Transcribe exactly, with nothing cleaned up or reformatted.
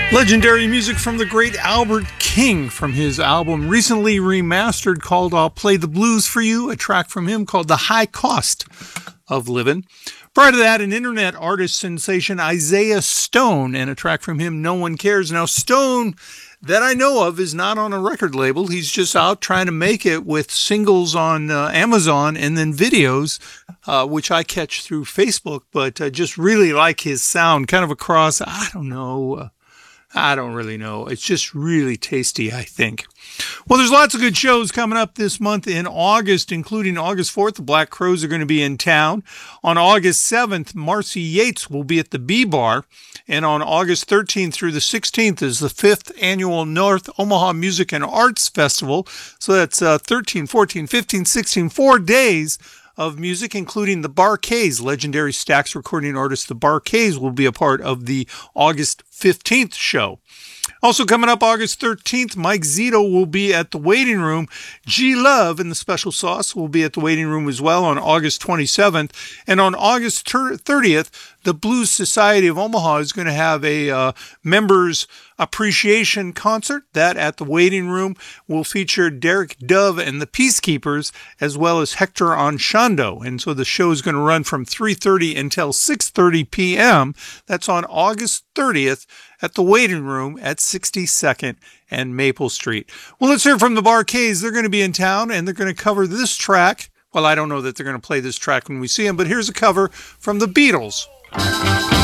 Legendary music from the great Albert King from his album recently remastered called I'll Play the Blues for You, a track from him called The High Cost of Living. Prior to that, an internet artist sensation, Isaiah Stone, and a track from him, No One Cares. Now, Stone, that I know of, is not on a record label. He's just out trying to make it with singles on uh, Amazon and then videos, uh, which I catch through Facebook, but I just really like his sound, kind of across, I don't know, uh, I don't really know. It's just really tasty, I think. Well, there's lots of good shows coming up this month in August, including August fourth. The Black Crowes are going to be in town. On August seventh, Marcy Yates will be at the B-Bar. And on August thirteenth through the sixteenth is the fifth annual North Omaha Music and Arts Festival. So that's uh, thirteen, fourteen, fifteen, sixteen, four days of music, including the Bar-Kays, legendary Stax recording artist. The Bar-Kays will be a part of the August fifteenth show. Also coming up August thirteenth, Mike Zito will be at the Waiting Room. G-Love and the Special Sauce will be at the Waiting Room as well on August twenty-seventh. And on August thirtieth, the Blues Society of Omaha is going to have a uh, members appreciation concert. That at the Waiting Room will feature Derek Dove and the Peacekeepers, as well as Hector Anchondo. And so the show is going to run from three thirty until six thirty p.m. That's on August thirtieth at the Waiting Room at sixty-second and Maple Street. Well, let's hear from the Bar-Kays. They're going to be in town, and they're going to cover this track. Well, I don't know that they're going to play this track when we see them, but here's a cover from the Beatles.